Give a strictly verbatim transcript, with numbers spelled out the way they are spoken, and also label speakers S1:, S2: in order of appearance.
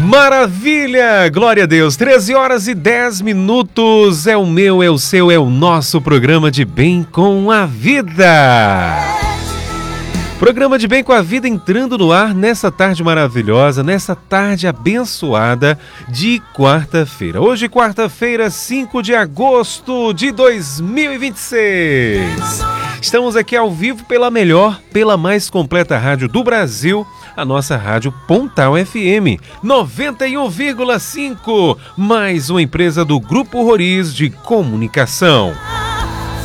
S1: Maravilha! Glória a Deus! treze horas e dez minutos. É o meu, é o seu, é o nosso programa de Bem com a Vida. Programa de Bem com a Vida entrando no ar nessa tarde maravilhosa, nessa tarde abençoada de quarta-feira. Hoje, quarta-feira, cinco de agosto de dois mil e vinte e seis. Estamos aqui ao vivo pela melhor, pela mais completa rádio do Brasil, a nossa rádio Pontal F M noventa e um vírgula cinco, mais uma empresa do Grupo Roriz de Comunicação.